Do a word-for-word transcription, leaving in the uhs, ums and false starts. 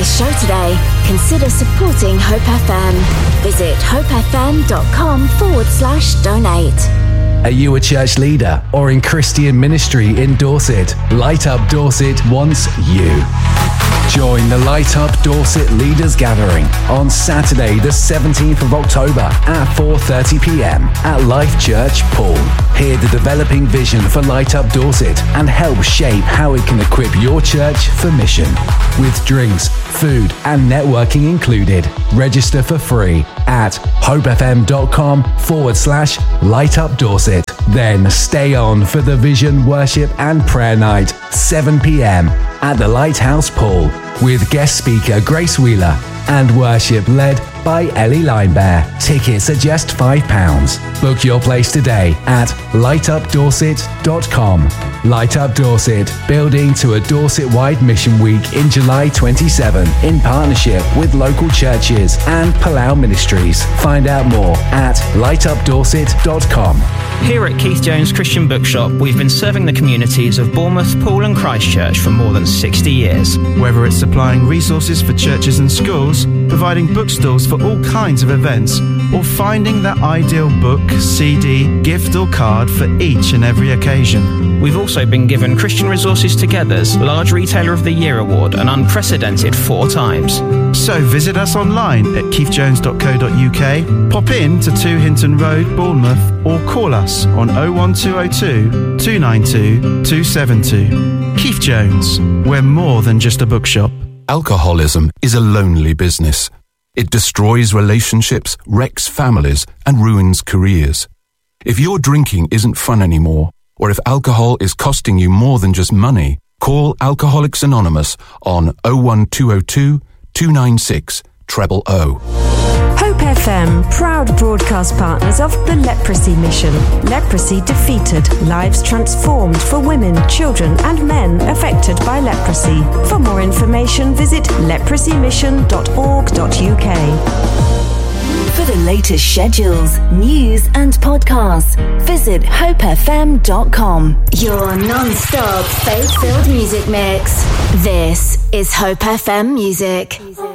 this show today, consider supporting Hope F M. Visit hopefm.com forward slash donate. Are you a church leader or in Christian ministry in Dorset? Light Up Dorset wants you. Join the Light Up Dorset Leaders Gathering on Saturday the seventeenth of October at four thirty p.m. at Life Church Poole. Hear the developing vision for Light Up Dorset and help shape how it can equip your church for mission. With drinks, food and networking included. Register for free at hopefm.com forward slash Light Up Dorset. Then stay on for the Vision Worship and Prayer Night, seven p.m. at the Lighthouse Poole, with guest speaker Grace Wheeler and worship led by Ellie Linebear. Tickets are just five pounds. Book your place today at light up dorset dot com. Light Up Dorset, building to a Dorset-wide mission week in July twenty-seventh in partnership with local churches and Palau Ministries. Find out more at light up dorset dot com. Here at Keith Jones Christian Bookshop, we've been serving the communities of Bournemouth, Poole and Christchurch for more than sixty years. Whether it's supplying resources for churches and schools, providing bookstores for all kinds of events, or finding that ideal book, C D, gift or card for each and every occasion. We've also been given Christian Resources Together's Large Retailer of the Year award an unprecedented four times. So visit us online at keith jones dot co dot uk, pop in to two Hinton Road, Bournemouth, or call us on oh one two oh two, two nine two, two seven two. Keith Jones, we're more than just a bookshop. Alcoholism is a lonely business. It destroys relationships, wrecks families, and ruins careers. If your drinking isn't fun anymore, or if alcohol is costing you more than just money, call Alcoholics Anonymous on oh one two oh two, two nine six, treble O. Hope F M, proud broadcast partners of the Leprosy Mission. Leprosy defeated, lives transformed for women, children and men affected by leprosy. For more information, visit leprosy mission dot org dot uk. For the latest schedules, news and podcasts, visit hope f m dot com. Your non-stop faith-filled music mix. This is Hope F M Music.